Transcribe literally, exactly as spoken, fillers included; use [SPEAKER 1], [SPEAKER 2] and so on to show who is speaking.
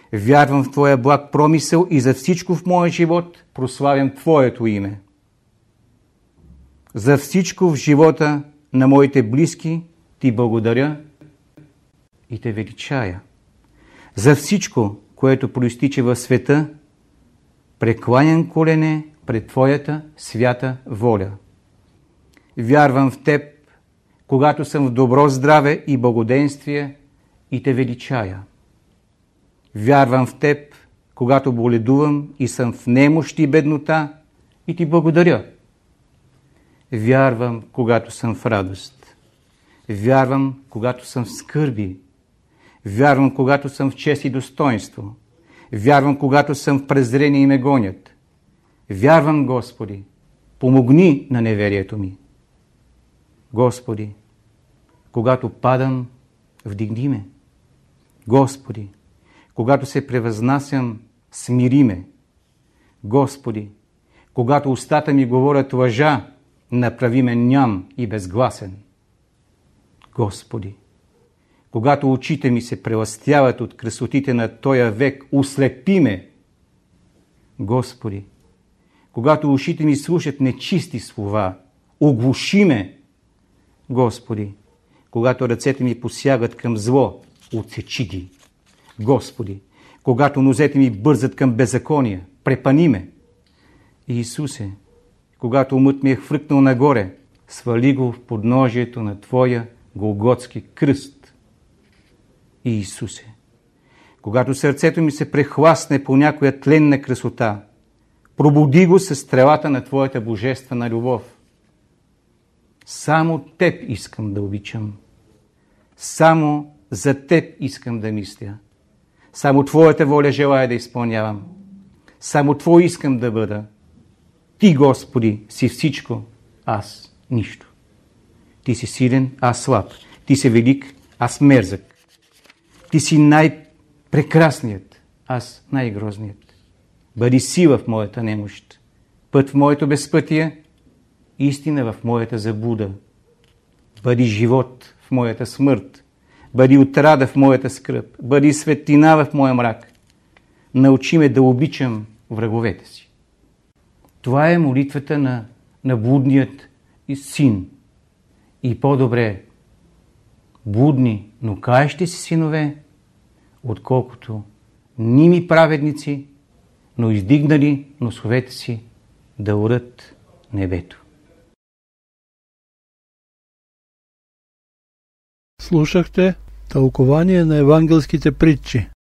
[SPEAKER 1] Вярвам в Твоя благ промисъл и за всичко в моя живот прославям Твоето име. За всичко в живота на моите близки Ти благодаря и Те величая. За всичко, което проистича в света, прекланям колене пред Твоята свята воля. Вярвам в Теб, когато съм в добро здраве и благоденствие, и Те величая. Вярвам в Теб, когато боледувам и съм в немощ и беднота, и Ти благодаря. Вярвам, когато съм в радост. Вярвам, когато съм в скърби. Вярвам, когато съм в чест и достоинство. Вярвам, когато съм в презрение и ме гонят. Вярвам, Господи, помогни на неверието ми. Господи, когато падам, вдигни ме. Господи, когато се превъзнасям, смири ме. Господи, когато устата ми говорят лъжа, направи ме ням и безгласен. Господи, когато очите ми се прелъстяват от красотите на тоя век, ослепи ме. Господи, когато ушите ми слушат нечисти слова, оглуши ме. Господи, когато ръцете ми посягат към зло, отсечи ги. Господи, когато нозете ми бързат към беззакония, препани ме. Иисусе, когато умът ми е хвъркнал нагоре, свали го в подножието на Твоя голготски кръст. Иисусе, когато сърцето ми се прехласне по някоя тленна красота, пробуди го със стрелата на Твоята божествена любов. Само Теб искам да обичам. Само за Теб искам да мисля. Само Твоята воля желая да изпълнявам. Само Твой искам да бъда. Ти, Господи, си всичко, аз нищо. Ти си силен, аз слаб. Ти си велик, аз мерзък. Ти си най-прекрасният, аз най-грозният. Бъди сила в моята немощ, път в моето безпътие, истина в моята заблуда. Бъди живот в моята смърт, бъди отрада в моята скръб, бъди светлина в моя мрак. Научи ме да обичам враговете си. Това е молитвата на, на блудният син. И по-добре блудни, но каещи си синове, отколкото ними праведници, но издигнали носовете си да урат небето.
[SPEAKER 2] Слушахте тълкование на евангелските притчи.